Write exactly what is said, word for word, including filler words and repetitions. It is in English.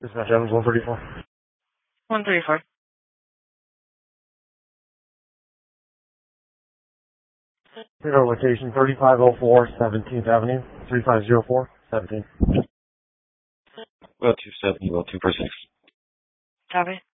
Dispatch Evans one thirty-four. one thirty-four. Radar location thirty-five oh four seventeenth Avenue, three five zero four, seventeen. Well, two seventy, well, two four six. Copy.